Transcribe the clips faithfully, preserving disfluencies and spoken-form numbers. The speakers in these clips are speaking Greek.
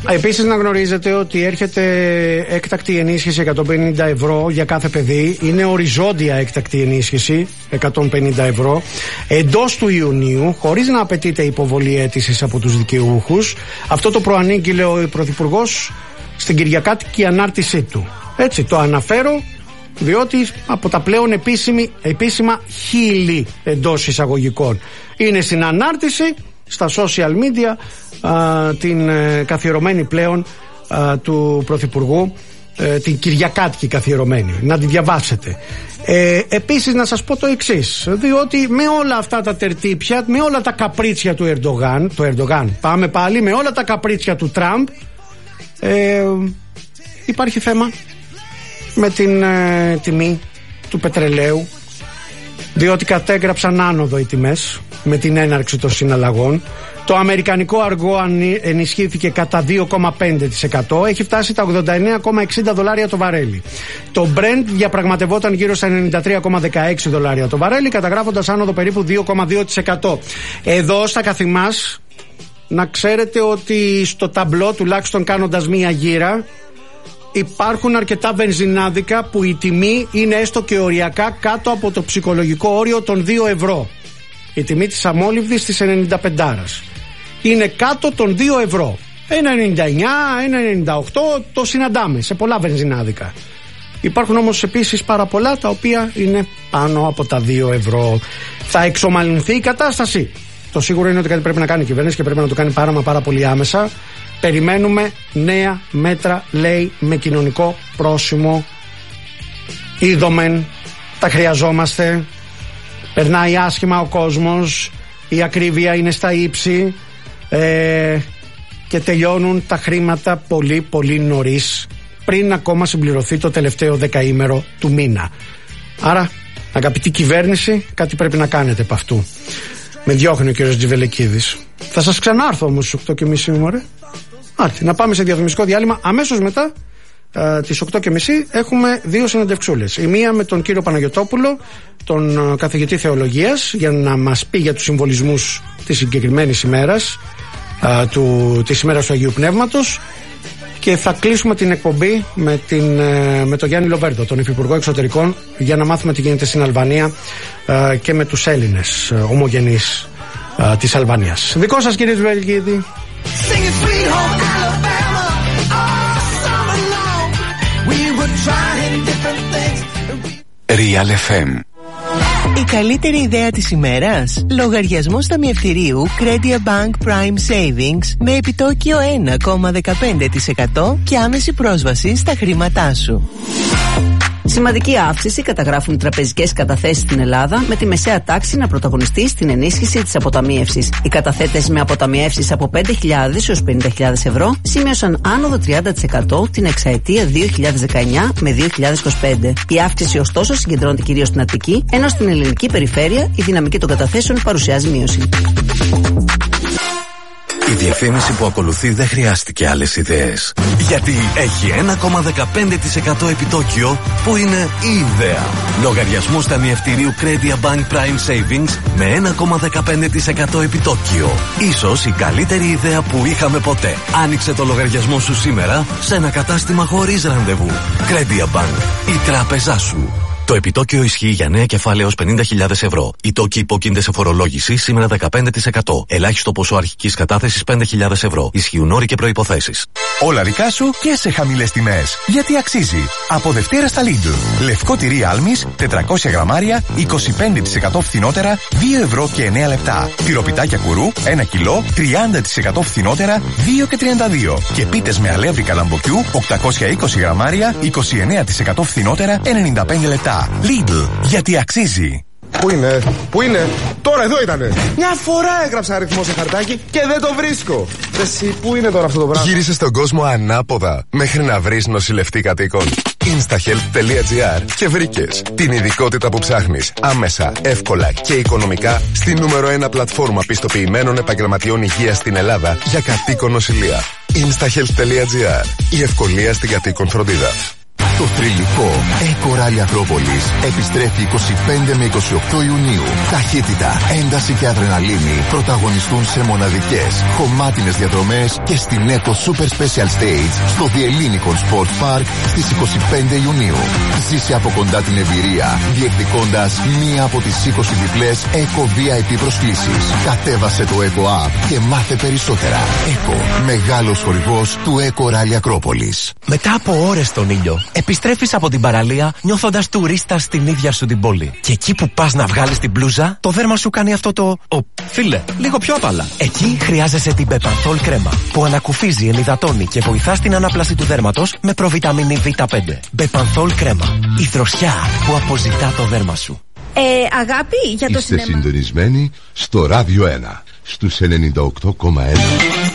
Επίσης να γνωρίζετε ότι έρχεται έκτακτη ενίσχυση εκατόν πενήντα ευρώ για κάθε παιδί. Είναι οριζόντια έκτακτη ενίσχυση εκατόν πενήντα ευρώ εντός του Ιουνίου, χωρίς να απαιτείται υποβολή αίτησης από τους δικαιούχους. Αυτό το προανήγγειλε ο Πρωθυπουργός στην Κυριακάτικη ανάρτησή του. Έτσι το αναφέρω, διότι από τα πλέον επίσημη, επίσημα χείλη εντός εισαγωγικών είναι στην ανάρτηση στα social media α, την ε, καθιερωμένη πλέον α, του Πρωθυπουργού, ε, την Κυριακάτικη καθιερωμένη. Να τη διαβάσετε. Ε, επίσης να σας πω το εξής, διότι με όλα αυτά τα τερτύπια, με όλα τα καπρίτσια του Ερντογάν, το Ερντογάν πάμε πάλι, με όλα τα καπρίτσια του Τραμπ, ε, υπάρχει θέμα με την ε, τιμή του πετρελαίου, διότι κατέγραψαν άνοδο οι τιμές με την έναρξη των συναλλαγών. Το αμερικανικό αργό ενισχύθηκε κατά δύο κόμμα πέντε τοις εκατό, έχει φτάσει τα ογδόντα εννέα κόμμα εξήντα δολάρια το βαρέλι. Το Brent διαπραγματευόταν γύρω στα ενενήντα τρία κόμμα δεκαέξι δολάρια το βαρέλι, καταγράφοντας άνοδο περίπου δύο κόμμα δύο τοις εκατό. Εδώ στα καθημάς να ξέρετε ότι στο ταμπλό, τουλάχιστον κάνοντας μία γύρα, υπάρχουν αρκετά βενζινάδικα που η τιμή είναι έστω και οριακά κάτω από το ψυχολογικό όριο των δύο ευρώ. Η τιμή της αμόλυβδης της ενενήντα πέντε είναι κάτω των δύο ευρώ. ένα ενενήντα εννιά, ένα ενενήντα οκτώ το συναντάμε σε πολλά βενζινάδικα. Υπάρχουν όμως επίσης πάρα πολλά τα οποία είναι πάνω από τα δύο ευρώ. Θα εξομαλυνθεί η κατάσταση. Το σίγουρο είναι ότι κάτι πρέπει να κάνει η κυβέρνηση και πρέπει να το κάνει πάρα μα πάρα πολύ άμεσα. Περιμένουμε νέα μέτρα, λέει, με κοινωνικό πρόσημο. Είδομεν, τα χρειαζόμαστε. Περνάει άσχημα ο κόσμος, η ακρίβεια είναι στα ύψη ε, και τελειώνουν τα χρήματα πολύ πολύ νωρίς, πριν ακόμα συμπληρωθεί το τελευταίο δεκαήμερο του μήνα. Άρα, αγαπητή κυβέρνηση, κάτι πρέπει να κάνετε επ' αυτού. Με διώχνει ο κύριος Τζιβελεκίδης. Θα σας ξανάρθω όμως στις οκτώ και μισή, μωρέ. Άρτη, να πάμε σε διαφημιστικό διάλειμμα. Αμέσως μετά Uh, τις οκτώ και μισή έχουμε δύο συνεντευξούλες. Η μία με τον κύριο Παναγιωτόπουλο, τον uh, καθηγητή θεολογίας, για να μας πει για τους συμβολισμούς της συγκεκριμένης ημέρας, uh, του, της ημέρας του Αγίου Πνεύματος, και θα κλείσουμε την εκπομπή με, την, uh, με τον Γιάννη Λοβέρδο, τον Υφυπουργό Εξωτερικών, για να μάθουμε τι γίνεται στην Αλβανία uh, και με τους Έλληνες uh, ομογενείς uh, της Αλβανίας. Δικό σας, κύριε Βελγίδη. Real εφ εμ. Η καλύτερη ιδέα της ημέρας? Λογαριασμός ταμιευτηρίου Credia Bank Prime Savings με επιτόκιο ένα κόμμα δεκαπέντε τοις εκατό και άμεση πρόσβαση στα χρήματά σου. Σημαντική αύξηση καταγράφουν οι τραπεζικές καταθέσεις στην Ελλάδα, με τη μεσαία τάξη να πρωταγωνιστεί στην ενίσχυση της αποταμίευσης. Οι καταθέτες με αποταμιεύσεις από πέντε χιλιάδες έως πενήντα χιλιάδες ευρώ σημείωσαν άνοδο τριάντα τοις εκατό την εξαετία δύο χιλιάδες δεκαεννιά με δύο χιλιάδες είκοσι πέντε. Η αύξηση ωστόσο συγκεντρώνεται κυρίως στην Αττική, ενώ στην ελληνική περιφέρεια η δυναμική των καταθέσεων παρουσιάζει μείωση. Η διαφήμιση που ακολουθεί δεν χρειάστηκε άλλες ιδέες. Γιατί έχει ένα κόμμα δεκαπέντε τοις εκατό επιτόκιο που είναι η ιδέα. Λογαριασμός ταμιευτηρίου Credia Bank Prime Savings με ένα κόμμα δεκαπέντε τοις εκατό επιτόκιο. Ίσως η καλύτερη ιδέα που είχαμε ποτέ. Άνοιξε το λογαριασμό σου σήμερα σε ένα κατάστημα χωρίς ραντεβού. Credia Bank, η τράπεζά σου. Το επιτόκιο ισχύει για νέα κεφάλαια έως πενήντα χιλιάδες ευρώ. Οι τόκοι υπόκεινται σε φορολόγηση σήμερα δεκαπέντε τοις εκατό. Ελάχιστο ποσό αρχικής κατάθεσης πέντε χιλιάδες ευρώ. Ισχύουν όροι και προϋποθέσεις. Όλα δικά σου και σε χαμηλές τιμές. Γιατί αξίζει. Από Δευτέρα στα Lidl. Λευκό τυρί Άλμης τετρακόσια γραμμάρια είκοσι πέντε τοις εκατό φθηνότερα δύο ευρώ και εννέα λεπτά. Τυροπιτάκια κουρού ένα κιλό τριάντα τοις εκατό φθηνότερα δύο και τριάντα δύο. Και πίτες με αλεύρι καλαμποκιού οκτακόσια είκοσι γραμμάρια είκοσι εννέα τοις εκατό φθηνότερα ενενήντα πέντε λεπτά. Lidl, γιατί αξίζει. Πού είναι, πού είναι, τώρα εδώ ήτανε. Μια φορά έγραψα αριθμό σε χαρτάκι και δεν το βρίσκω. Εσύ, πού είναι τώρα αυτό το πράγμα? Γύρισε στον κόσμο ανάποδα μέχρι να βρεις νοσηλευτή κατοίκων. instahealth τελεία gr και βρήκες την ειδικότητα που ψάχνεις άμεσα, εύκολα και οικονομικά στη νούμερο ένα πλατφόρμα πιστοποιημένων επαγγελματιών υγείας στην Ελλάδα για κατοίκον νοσηλεία. instahealth τελεία gr, η ευκολία στην κατοίκον φροντίδα. Το θρυλικό Eco Rally Ακρόπολης επιστρέφει είκοσι πέντε με είκοσι οκτώ Ιουνίου. Ταχύτητα, ένταση και αδρεναλίνη πρωταγωνιστούν σε μοναδικές, χωμάτινες διαδρομές και στην Eco Super Special Stage στο Διελλήνικον Sport Park στις είκοσι πέντε Ιουνίου. Ζήσε από κοντά την εμπειρία, διεκδικώντας μία από τις είκοσι διπλές Eco βι άι πι προσκλήσεις. Κατέβασε το Eco App και μάθε περισσότερα. Eco, μεγάλος χορηγός του Eco Rally Ακρόπολης. Μετά από ώρες στον ήλιο, επιστρέφεις από την παραλία νιώθοντας τουρίστα στην ίδια σου την πόλη. Και εκεί που πας να βγάλεις την μπλούζα, το δέρμα σου κάνει αυτό το. Ο, φίλε, λίγο πιο απαλά. Εκεί χρειάζεσαι την Bepanthol κρέμα, που ανακουφίζει, ενυδατώνει και βοηθά στην ανάπλαση του δέρματος με προβιταμίνη βι πέντε. Bepanthol κρέμα. Η δροσιά που αποζητά το δέρμα σου. Ε, αγάπη, για το Είστε σινέμα. συντονισμένοι στο Ράδιο ένα, στους ενενήντα οκτώ κόμμα ένα.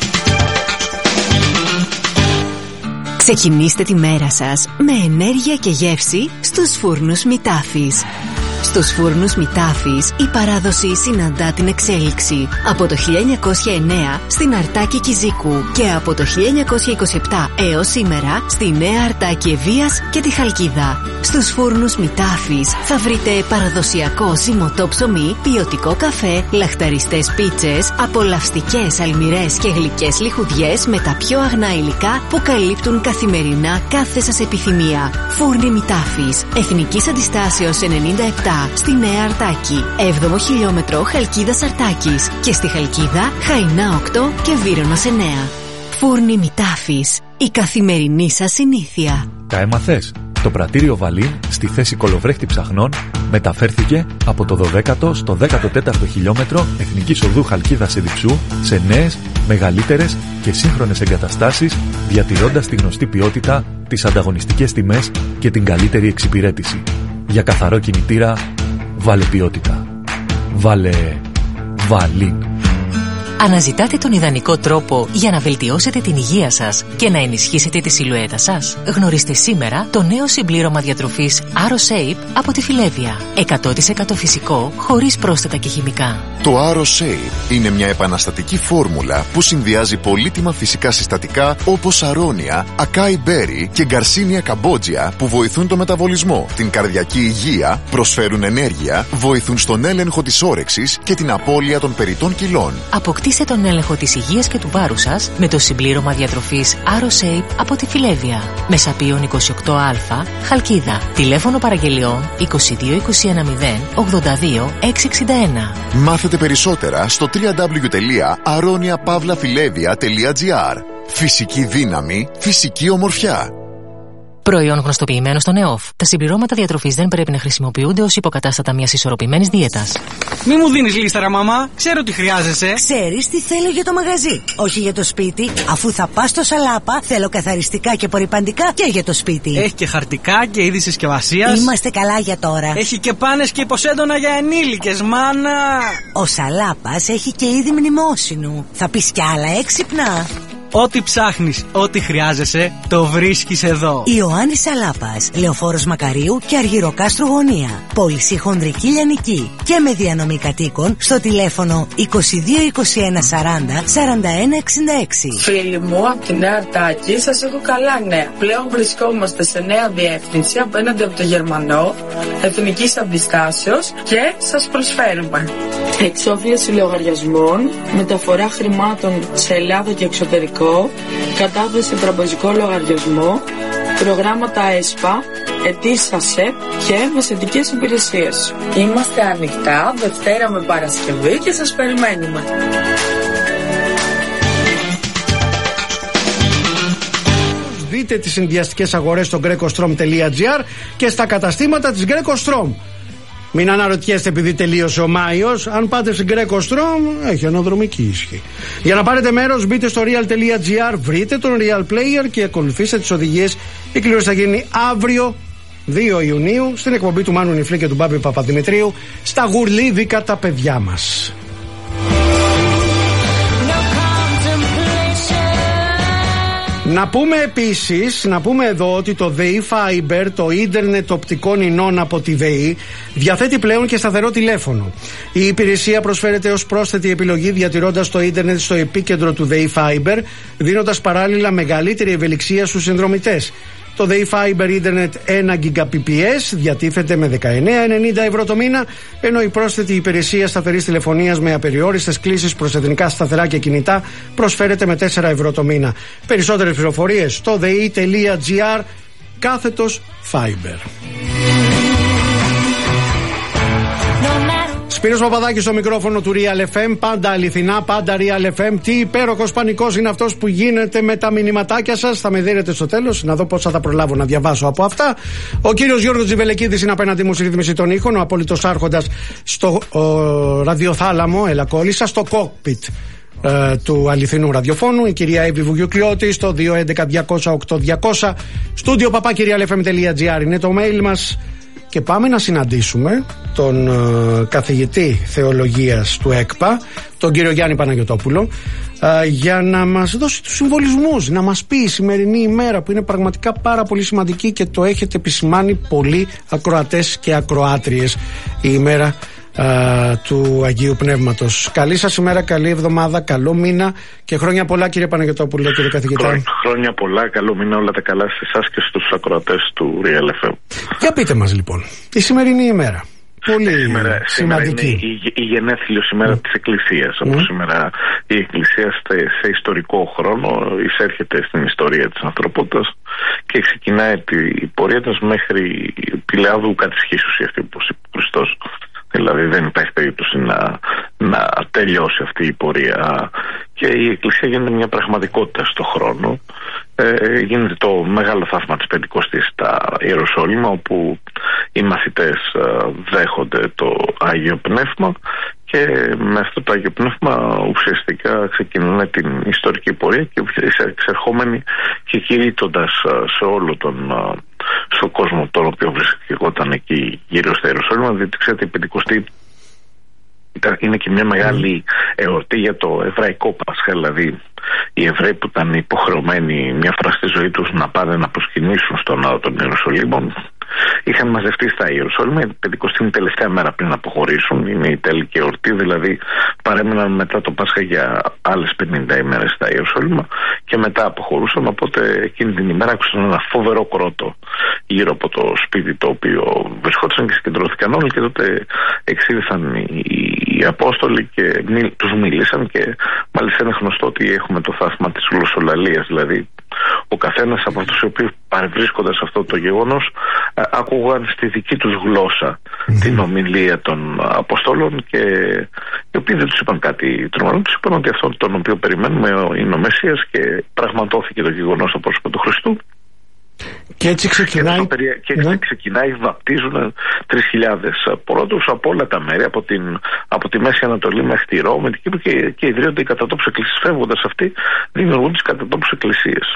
Ξεκινήστε τη μέρα σας με ενέργεια και γεύση στους φούρνους Μητάφης. Στους φούρνους Μητάφης η παράδοση συναντά την εξέλιξη. Από το χίλια εννιακόσια εννέα στην Αρτάκη Κιζίκου και από το χίλια εννιακόσια είκοσι επτά έως σήμερα στη Νέα Αρτάκη Ευβοίας και τη Χαλκίδα. Στους φούρνους Μητάφης θα βρείτε παραδοσιακό ζυμωτό ψωμί, ποιοτικό καφέ, λαχταριστές πίτσες, απολαυστικές αλμυρές και γλυκές λιχουδιές με τα πιο αγνά υλικά που καλύπτουν καθημερινά κάθε σας επιθυμία. Φούρνοι Μητάφης, Εθνικής Αντιστάσεως ενενήντα επτά στη Νέα Αρτάκη, έβδομο χιλιόμετρο Χαλκίδας Αρτάκης και στη Χαλκίδα Χαϊνά οκτώ και Βύρωνας εννέα. Φούρνοι Μητάφης, η καθημερινή σας συνήθεια. Τα έμαθες? Το πρατήριο Βαλίν στη θέση κολοβρέχτη ψαχνών μεταφέρθηκε από το δωδέκατο στο δέκατο τέταρτο χιλιόμετρο Εθνικής Οδού Χαλκίδας Εδιψού σε νέες, μεγαλύτερες και σύγχρονες εγκαταστάσεις, διατηρώντας τη γνωστή ποιότητα, τις ανταγωνιστικές τιμές και την καλύτερη εξυπηρέτηση. Για καθαρό κινητήρα, βάλε ποιότητα. Βάλε Βαλίν. Αναζητάτε τον ιδανικό τρόπο για να βελτιώσετε την υγεία σας και να ενισχύσετε τη σιλουέτα σας? Γνωρίστε σήμερα το νέο συμπλήρωμα διατροφής AroShape από τη Φιλέβια. εκατό τοις εκατό φυσικό, χωρίς πρόσθετα και χημικά. Το AroShape είναι μια επαναστατική φόρμουλα που συνδυάζει πολύτιμα φυσικά συστατικά όπως αρώνια, ακάι μπέρι και γκαρσίνια καμπότζια που βοηθούν το μεταβολισμό, την καρδιακή υγεία, προσφέρουν ενέργεια, βοηθούν στον έλεγχο της όρεξης και την απώλεια των περιττών κιλών. Αποκτήστε τον έλεγχο της υγείας και του βάρους σας με το συμπλήρωμα διατροφής AroShape από τη Φιλέβια. Μεσαπίων είκοσι οκτώ α, Χαλκίδα. Τηλέφωνο παραγγελιών είκοσι δύο είκοσι ένα μηδέν ογδόντα δύο εξακόσια εξήντα ένα. Μάθετε περισσότερα στο double-u double-u double-u τελεία aronia pavla filevia τελεία gr. Φυσική δύναμη, φυσική ομορφιά. Προϊόν γνωστοποιημένο στον ΕΟΦ. Τα συμπληρώματα διατροφής δεν πρέπει να χρησιμοποιούνται ως υποκατάστατα μιας ισορροπημένης δίαιτας. Μη μου δίνεις λίσταρα, μαμά. Ξέρω τι χρειάζεσαι. Ξέρεις τι θέλω για το μαγαζί, όχι για το σπίτι. Αφού θα πας στο Σαλάπα, θέλω καθαριστικά και απορρυπαντικά και για το σπίτι. Έχει και χαρτικά και είδη συσκευασίας. Είμαστε καλά για τώρα. Έχει και πάνες και υποσέντονα για ενήλικες, μάνα. Ο Σαλάπας έχει και είδη μνημόσυνου. Θα πεις κι άλλα έξυπνα. Ό,τι ψάχνεις, ό,τι χρειάζεσαι, το βρίσκεις εδώ. Ιωάννης Σαλάπας, Λεωφόρος Μακαρίου και Αργυροκάστρου Γωνία. Πώληση χονδρική λιανική και με διανομή κατοίκων στο τηλέφωνο είκοσι δύο είκοσι ένα σαράντα σαράντα ένα εξήντα έξι. Φίλοι μου από τη Νέα Αρτάκη, σας έχω καλά νέα. Πλέον βρισκόμαστε σε νέα διεύθυνση απέναντι από το Γερμανό, Εθνικής Αντιστάσεως και σας προσφέρουμε εξόφληση λογαριασμών, μεταφορά χρημάτων σε Ελλάδα και εξωτερικό, κατάθεση τραπεζικό λογαριασμό, προγράμματα ΕΣΠΑ, αιτήσεις ΑΣΕΠ και μεσαιτικές υπηρεσίες. Είμαστε ανοιχτά Δευτέρα με Παρασκευή και σας περιμένουμε. Δείτε τις συνδυαστικές αγορές στο greco-strom τελεία gr και στα καταστήματα της greco-strom. Μην αναρωτιέστε επειδή τελείωσε ο Μάιος. Αν πάτε στην greco-strom, έχει αναδρομική ισχύ. Για να πάρετε μέρος, μπείτε στο real τελεία gr, βρείτε τον Real Player και ακολουθήστε τις οδηγίες. Η κλήρωση θα γίνει αύριο, δύο Ιουνίου, στην εκπομπή του Μάνου Νιφλή και του Μπάμπη Παπαδημητρίου, στα γουρλίδικα τα παιδιά μας. Να πούμε επίσης, να πούμε εδώ ότι το ΔΕΗ Fiber, το ίντερνετ οπτικών ινών από τη ΔΕΗ, διαθέτει πλέον και σταθερό τηλέφωνο. Η υπηρεσία προσφέρεται ως πρόσθετη επιλογή διατηρώντας το ίντερνετ στο επίκεντρο του ΔΕΗ Fiber, δίνοντας παράλληλα μεγαλύτερη ευελιξία στους συνδρομητές. Το ΔΕΗ Fiber Internet ένα Gbps διατίθεται με δεκαεννέα ενενήντα ευρώ το μήνα, ενώ η πρόσθετη υπηρεσία σταθερής τηλεφωνίας με απεριόριστες κλήσεις προς εθνικά σταθερά και κινητά προσφέρεται με τέσσερα ευρώ το μήνα. Περισσότερες πληροφορίες στο δei.gr κάθετος Fiber. Σπύρος Παπαδάκης στο μικρόφωνο του Real εφ εμ, πάντα αληθινά, πάντα Real εφ εμ. Τι υπέροχος πανικός είναι αυτός που γίνεται με τα μηνυματάκια σας. Θα με δίνετε στο τέλος, να δω πόσα θα προλάβω να διαβάσω από αυτά. Ο κύριος Γιώργος Τζιβελεκίδης είναι απέναντι μου στη ρύθμιση των ήχων, ο απόλυτος άρχοντας στο ο, ραδιοθάλαμο, Ελακόλισσα, στο κόκπιτ ε, του αληθινού ραδιοφώνου. Η κυρία Εύη Βουγιουκλιώτη στο δύο έντεκα διακόσια οκτώ διακόσια. Στούντιο παπάκι real f m τελεία g r είναι το mail μας. Και πάμε να συναντήσουμε τον ε, καθηγητή θεολογίας του ΕΚΠΑ, τον κύριο Γιάννη Παναγιωτόπουλο, ε, για να μας δώσει τους συμβολισμούς, να μας πει η σημερινή ημέρα που είναι πραγματικά πάρα πολύ σημαντική και το έχετε επισημάνει πολλοί ακροατές και ακροάτριες, η ημέρα Uh, του Αγίου Πνεύματος. Καλή σας ημέρα, καλή εβδομάδα, καλό μήνα και χρόνια πολλά, κύριε Παναγιωτόπουλο, κύριε καθηγητά. Χρόνια πολλά, καλό μήνα, όλα τα καλά σε εσάς και στους ακροατές του Real εφ εμ. Για πείτε μας λοιπόν, η σημερινή ημέρα. Πολύ σήμερα, σημαντική. Σήμερα είναι η, η γενέθλιος ημέρα mm. της Εκκλησίας. Mm. Όπως σήμερα η Εκκλησία σε, σε ιστορικό χρόνο εισέρχεται στην ιστορία της ανθρωπότητας και ξεκινάει την πορεία της μέχρι Πηλαιάδου κατησχήσουσι, αυτή που είπε ο Χριστός. Δηλαδή δεν υπάρχει περίπτωση να, να τελειώσει αυτή η πορεία και η Εκκλησία γίνεται μια πραγματικότητα στο χρόνο. Ε, γίνεται το μεγάλο θαύμα της Πεντηκοστής στα Ιεροσόλυμα, όπου οι μαθητές ε, δέχονται το Άγιο Πνεύμα και με αυτό το Άγιο Πνεύμα ουσιαστικά ξεκινούν την ιστορική πορεία και εξερχόμενοι και κηρύττοντας σε όλο τον στον κόσμο τον οποίο βρισκόταν εκεί γύρω στα Ιεροσόλυμα, διότι ξέρετε η Πεντηκοστή είναι και μια μεγάλη εορτή για το εβραϊκό Πάσχα, δηλαδή οι Εβραίοι που ήταν υποχρεωμένοι μια φορά στη ζωή τους να πάνε να προσκυνήσουν στον ναό των Ιεροσολύμων είχαν μαζευτεί στα Ιεροσόλυμα. Η Πεντηκοστή είναι η τελευταία μέρα πριν αποχωρήσουν, είναι η τελική εορτή, δηλαδή παρέμειναν μετά το Πάσχα για άλλες πενήντα ημέρες στα Ιεροσόλυμα και μετά αποχωρούσαν, οπότε εκείνη την ημέρα άκουσαν ένα φοβερό κρότο γύρω από το σπίτι το οποίο βρισκόταν και συγκεντρώθηκαν όλοι και τότε εξήλθαν οι, οι Απόστολοι και μι, τους μίλησαν και μάλιστα είναι γνωστό ότι έχουμε το θαύμα της γλωσσολαλίας, δηλαδή ο καθένας από αυτούς οι οποίοι παρευρίσκονταν σε αυτό το γεγονός άκουγαν στη δική τους γλώσσα mm-hmm. την ομιλία των Αποστόλων και οι οποίοι δεν τους είπαν κάτι τρομερό, τους είπαν ότι αυτό τον οποίο περιμένουμε είναι ο Μεσσίας και πραγματώθηκε το γεγονός στο πρόσωπο του Χριστού. Και έτσι ξεκινάει. Και έτσι ναι. ξεκινάει, βαπτίζουν τρεις χιλιάδες πρώτους από όλα τα μέρη, από, την, από τη Μέση Ανατολή μέχρι τη Ρώμη και, και ιδρύονται οι κατατόπους εκκλησίες. Φεύγοντας αυτοί, δημιουργούν τις κατατόπους εκκλησίες.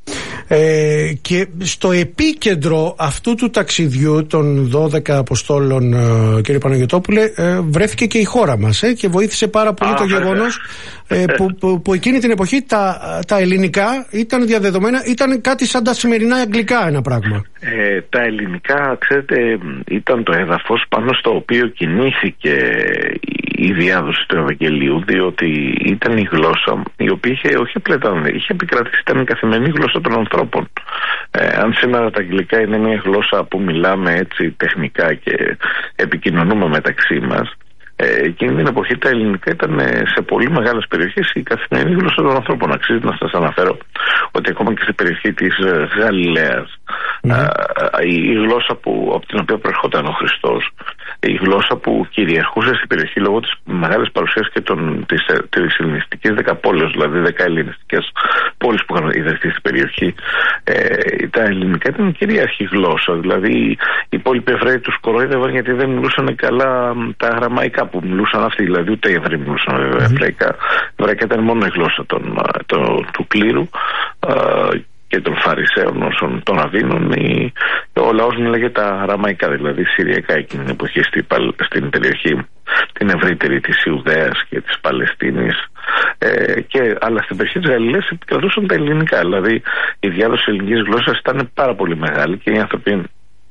Ε, και στο επίκεντρο αυτού του ταξιδιού των δώδεκα Αποστόλων, ε, κύριε Παναγιωτόπουλε, ε, βρέθηκε και η χώρα μας ε, και βοήθησε πάρα πολύ Α, το γεγονός ε, που, που, που εκείνη την εποχή τα, τα ελληνικά ήταν διαδεδομένα, ήταν κάτι σαν τα σημερινά αγγλικά ένα πράγμα. Ε, τα ελληνικά, ξέρετε, ήταν το έδαφος πάνω στο οποίο κινήθηκε η διάδοση του Ευαγγελίου, διότι ήταν η γλώσσα η οποία είχε, όχι απλά ήταν, είχε επικρατήσει, ήταν η καθημερινή γλώσσα των ανθρώπων. Ε, αν σήμερα τα αγγλικά είναι μια γλώσσα που μιλάμε έτσι τεχνικά και επικοινωνούμε μεταξύ μας, ε, εκείνη την εποχή τα ελληνικά ήταν σε πολύ μεγάλες περιοχές η καθημερινή γλώσσα των ανθρώπων. Αξίζει να σας αναφέρω ότι ακόμα και στην περιοχή της Γαλιλαίας mm. ε, η γλώσσα που, από την οποία προερχόταν ο Χριστός, η γλώσσα που κυριαρχούσε στην περιοχή λόγω της μεγάλης παρουσίας και των, της, της ελληνιστικής δεκαπόλεως, δηλαδή δέκα ελληνιστικές πόλεις που είχαν ιδρυθεί στην περιοχή, ε, τα ελληνικά ήταν η κυρίαρχη γλώσσα. Δηλαδή οι υπόλοιποι Εβραίοι τους κοροϊδεύαν γιατί δεν μιλούσαν καλά τα γραμμαϊκά που μιλούσαν αυτοί, δηλαδή ούτε οι Εβραίοι μιλούσαν mm-hmm. εβραϊκά. Εβραϊκά ήταν μόνο η γλώσσα των, το, του κλήρου ε, και των Φαρισαίων, όσων των Ραβίνων. Η, ο λαός μιλάγε τα αραμαϊκά, δηλαδή συριακά εκείνη την εποχή στην, στην περιοχή την ευρύτερη της Ιουδαίας και της Παλαιστίνης, ε, και, αλλά στην περιοχή της Γαλιλαίας επικρατούσαν τα ελληνικά, δηλαδή η διάδοση ελληνικής γλώσσας ήταν πάρα πολύ μεγάλη και οι άνθρωποι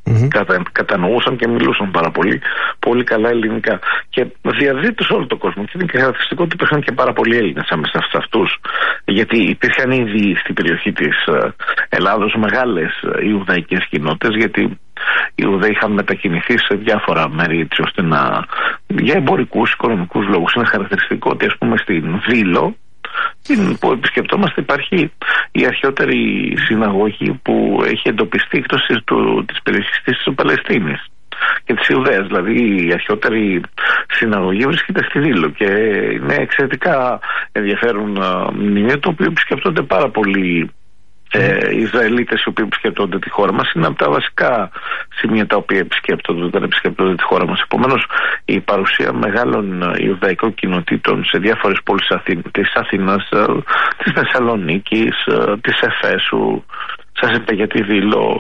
Mm-hmm. Κατα, κατανοούσαν και μιλούσαν πάρα πολύ, πολύ καλά ελληνικά. Και διαδίδεται όλο τον κόσμο. Και είναι και χαρακτηριστικό ότι υπήρχαν και πάρα πολλοί Έλληνες άμεσα σε αυτούς. Γιατί υπήρχαν ήδη στην περιοχή της Ελλάδος μεγάλες Ιουδαϊκές κοινότητες, γιατί οι Ιουδαίοι είχαν μετακινηθεί σε διάφορα μέρη έτσι ώστε να. Για εμπορικούς, οικονομικούς λόγους. Είναι χαρακτηριστικό ότι, ας πούμε, στην Βήλο, που επισκεπτόμαστε, υπάρχει η αρχαιότερη συναγωγή που έχει εντοπιστεί εκτός της περιοχής της Παλαιστίνης και της Ιουδαίας. Δηλαδή η αρχαιότερη συναγωγή βρίσκεται στη Βήλο και είναι εξαιρετικά ενδιαφέρον μνημείο, το οποίο επισκεπτόνται πάρα πολλοί Ε, οι Ισραηλίτες οι οποίοι επισκέπτονται τη χώρα μας. Είναι από τα βασικά σημεία τα οποία επισκέπτονται όταν επισκέπτονται τη χώρα μας. Επομένως, η παρουσία μεγάλων Ιουδαϊκών κοινοτήτων σε διάφορες πόλεις της Αθήνας, της Θεσσαλονίκης, της Εφέσου, σας είπα για τη Βήλο,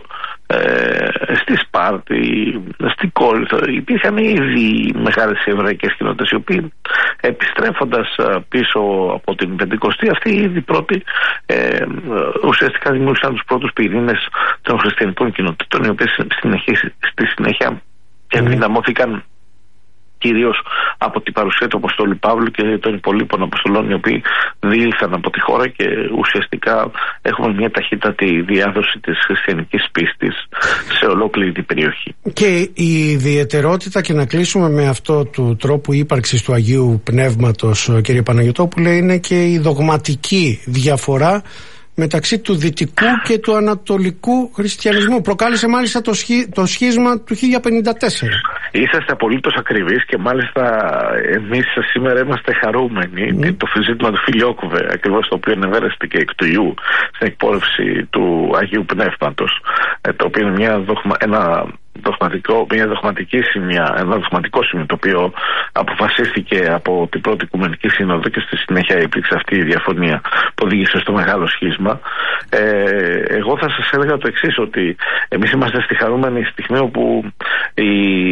ε, στη Σπάρτη, στην Κόρινθο, υπήρχαν ήδη μεγάλες εβραϊκές κοινότητες οι οποίοι, επιστρέφοντας πίσω από την Πεντηκοστή, αυτοί ήδη πρώτοι ε, ουσιαστικά δημιούργησαν τους πρώτους πυρήνες των χριστιανικών κοινότητων, οι οποίες στη συνέχεια ενδυναμώθηκαν κυρίως από την παρουσία του Αποστόλου Παύλου και των υπολείπων αποστολών, οι οποίοι διήλθαν από τη χώρα και ουσιαστικά έχουμε μια ταχύτατη διάδοση της χριστιανικής πίστης σε ολόκληρη την περιοχή. Και η ιδιαιτερότητα, και να κλείσουμε με αυτό του τρόπου ύπαρξης του Αγίου Πνεύματος, κύριε Παναγιωτόπουλε, είναι και η δογματική διαφορά μεταξύ του δυτικού και του ανατολικού χριστιανισμού. Προκάλεσε μάλιστα το, σχή, το σχίσμα του χίλια πενήντα τέσσερα. Είσαστε απολύτως ακριβείς και μάλιστα εμείς σήμερα είμαστε χαρούμενοι. Mm. Το ζήτημα του Φιλιόκουβε, ακριβώς το οποίο ανεβέρεστε και εκ του Ιού στην εκπόρευση του Αγίου Πνεύματος, το οποίο είναι μια δογμα, ένα δογματικό, μια δογματική σημεία, ένα δογματικό σημείο το οποίο αποφασίστηκε από την πρώτη Οικουμενική Σύνοδο και στη συνέχεια υπήρξε αυτή η διαφωνία που οδήγησε στο μεγάλο σχίσμα. Ε, εγώ θα σας έλεγα το εξής, ότι εμείς είμαστε στη χαρούμενη στιγμή όπου η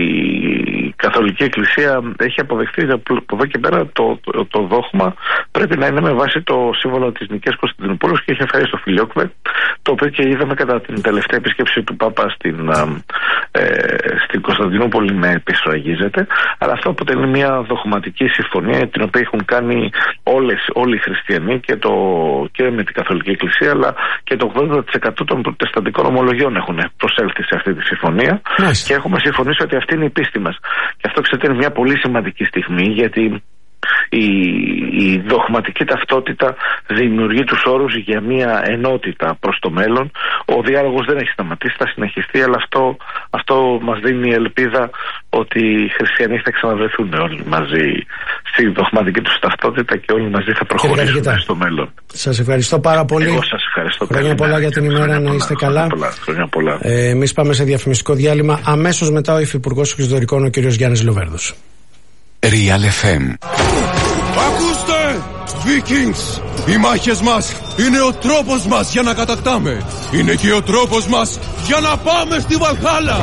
Καθολική Εκκλησία έχει αποδεχτεί από εδώ και πέρα το, το, το δόγμα πρέπει να είναι με βάση το σύμβολο της Νικαίας Κωνσταντινούπολης και έχει εφαρίσει το Φιλιόκουβε, το οποίο και είδαμε κατά την τελευταία επίσκεψη του Πάπα στην Ε, στην Κωνσταντινούπολη να επισφραγίζεται, αλλά αυτό αποτελεί μια δογματική συμφωνία την οποία έχουν κάνει όλες, όλοι οι χριστιανοί και, το, και με την Καθολική Εκκλησία, αλλά και το ογδόντα τοις εκατό των προτεσταντικών ομολογιών έχουν προσέλθει σε αυτή τη συμφωνία. Yes. Και έχουμε συμφωνήσει ότι αυτή είναι η πίστη μας. Και αυτό, ξέρετε, είναι μια πολύ σημαντική στιγμή, γιατί η, η δογματική ταυτότητα δημιουργεί τους όρους για μια ενότητα προς το μέλλον. Ο διάλογος δεν έχει σταματήσει, θα συνεχιστεί, αλλά αυτό, αυτό μας δίνει ελπίδα ότι οι χριστιανοί θα ξαναβρεθούν όλοι μαζί στη δογματική τους ταυτότητα και όλοι μαζί θα προχωρήσουν στο μέλλον. Σας ευχαριστώ πάρα πολύ. Εγώ σας ευχαριστώ. Χρόνια πολλά για την ημέρα, να είστε καλά. Χρόνια πολλά. Ε, εμείς πάμε σε διαφημιστικό διάλειμμα. Αμέσως μετά ο Υφυπουργός Εξωτερικών, ο κ. Γιάννης Λοβέρδος. Real εφ εμ. Ακούστε! Vikings! Οι μάχες μας είναι ο τρόπος μας για να κατακτάμε. Είναι και ο τρόπος μας για να πάμε στη Βαλχάλα.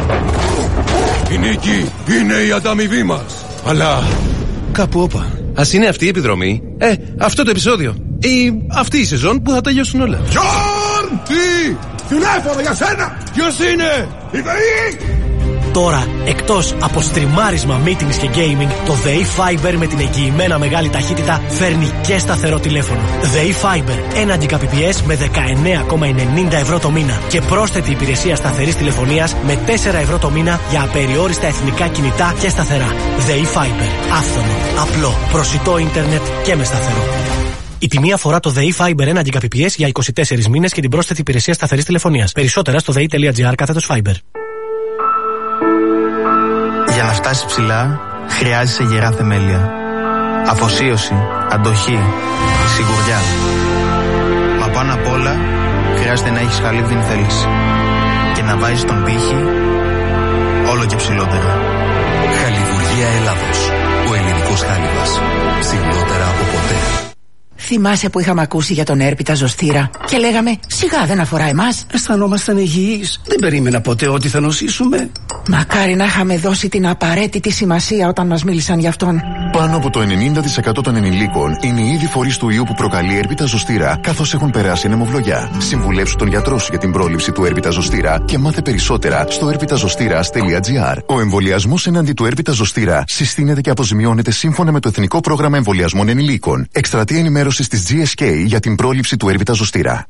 Η νίκη είναι η ανταμοιβή μας. Αλλά κάπου όπα. Ας είναι αυτή η επιδρομή. Ε, αυτό το επεισόδιο. Ή αυτή η σεζόν που θα τελειώσουν όλα. Γιον! Τι! Τηλέφωνο για σένα! Ποιος είναι? Η ΔΕΗ! Τώρα, εκτός από στριμάρισμα, meetings και gaming, το ΔΕΗ Fiber με την εγγυημένα μεγάλη ταχύτητα φέρνει και σταθερό τηλέφωνο. ΔΕΗ Fiber, ένα Gbps με δεκαεννέα κόμμα ενενήντα ευρώ το μήνα και πρόσθετη υπηρεσία σταθερής τηλεφωνίας με τέσσερα ευρώ το μήνα για απεριόριστα εθνικά κινητά και σταθερά. ΔΕΗ Fiber, άφθονο, απλό, προσιτό ίντερνετ και με σταθερό. Η τιμή αφορά το ΔΕΗ Fiber ένα Gbps για είκοσι τέσσερις μήνες και την πρόσθετη υπηρεσία σταθερής τηλεφωνίας. Περισσότερα στο δei.gr κάθετος Fiber. Για να φτάσει ψηλά, χρειάζεσαι γερά θεμέλια. Αφοσίωση, αντοχή, σιγουριά. Μα πάνω απ' όλα, χρειάζεται να έχεις χαλίβδιν θέληση. Και να βάζεις τον πύχη όλο και ψηλότερα. Χαλιβουργία Ελλάδος. Ο ελληνικός χάλιβας. Ψηλότερα από ποτέ. θυμάσαι που είχαμε ακούσει για τον έρπιτα ζωστήρα και λέγαμε σιγά δεν αφορά εμάς. Αισθανόμασταν υγιείς. Δεν περίμενα ποτέ ότι θα νοσήσουμε. Μακάρι να είχαμε δώσει την απαραίτητη σημασία όταν μας μίλησαν γι' αυτόν. Πάνω από το ενενήντα τοις εκατό των ενηλίκων είναι ήδη φορείς του ιού που προκαλεί έρπιτα ζωστήρα καθώς έχουν περάσει ανεμοβλογιά. Συμβουλέψου τον γιατρό σου για την πρόληψη του έρπιτα ζωστήρα και μάθε περισσότερα στο έρπιτα ζωστήρας τελεία τζι άρ. Ο εμβολιασμός εναντί του έρπιτα ζωστήρα συστήνεται και αποζημιώνεται σύμφωνα με το Εθνικό Πρόγραμμα Εμβολιασμών Ενηλίκων. Εκστρατεία ενημέρωσης της τζι ες κέι για την πρόληψη του έρπιτα ζωστήρα.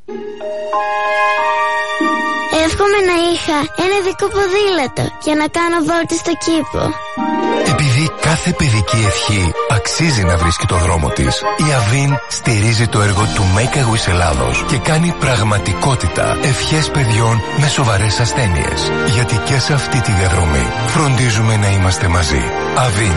Εύχομαι να είχα ένα ειδικό ποδήλατο για να κάνω βόλτες στο κήπο. Επειδή κάθε παιδική ευχή αξίζει να βρίσκει το δρόμο της, η Αβίν στηρίζει το έργο του Make a Wish Ελλάδος και κάνει πραγματικότητα ευχές παιδιών με σοβαρές ασθένειες. Γιατί και σε αυτή τη διαδρομή φροντίζουμε να είμαστε μαζί. Αβίν.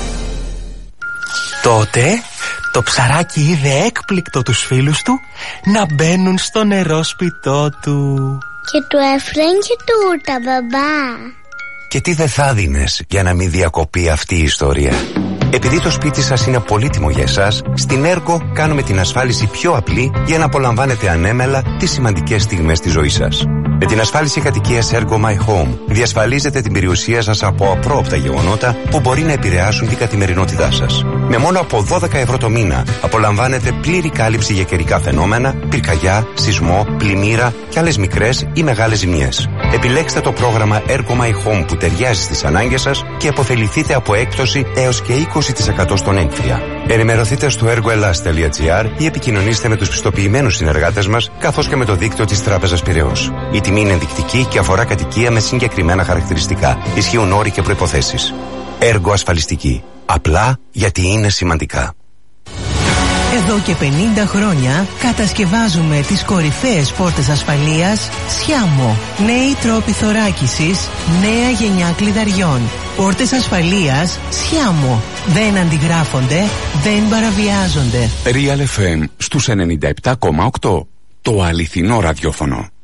Τότε το ψαράκι είδε έκπληκτο τους φίλους του να μπαίνουν στο νερόσπιτό του. Και του έφεραν και τούρτα, μπαμπά. Και τι δεν θα δίνες για να μην διακοπεί αυτή η ιστορία. Επειδή το σπίτι σας είναι πολύτιμο για εσάς, στην Ergo κάνουμε την ασφάλιση πιο απλή για να απολαμβάνετε ανέμελα τις σημαντικές στιγμές της ζωής σας. Με την ασφάλιση κατοικίας Ergo My Home διασφαλίζετε την περιουσία σας από απρόοπτα γεγονότα που μπορεί να επηρεάσουν την καθημερινότητά σας. Με μόνο από δώδεκα ευρώ το μήνα απολαμβάνετε πλήρη κάλυψη για καιρικά φαινόμενα, πυρκαγιά, σεισμό, πλημμύρα και άλλες μικρές ή μεγάλες ζημιές. Επιλέξτε το πρόγραμμα Ergo My Home που ταιριάζει στις ανάγκες σας και επωφεληθείτε από έκπτωση έως και είκοσι τοις εκατό στον έμφυα. Ενημερωθείτε στο ergoelas τελεία τζι άρ ή επικοινωνήστε με τους πιστοποιημένους συνεργάτες μας καθώς και με το δίκτυο της Τράπεζας Πειραιώς. Η τιμή είναι ενδεικτική και αφορά κατοικία με συγκεκριμένα χαρακτηριστικά. Ισχύουν όροι και προϋποθέσεις. Ergo ασφαλιστική. Απλά γιατί είναι σημαντικά. Εδώ και πενήντα χρόνια κατασκευάζουμε τις κορυφαίες πόρτες ασφαλείας Σιάμο. Νέοι τρόποι θωράκισης, νέα γενιά κλειδαριών. Πόρτες ασφαλείας Σιάμο. Δεν αντιγράφονται, δεν παραβιάζονται. Real εφ εμ στους ενενήντα επτά κόμμα οκτώ. Το αληθινό ραδιόφωνο.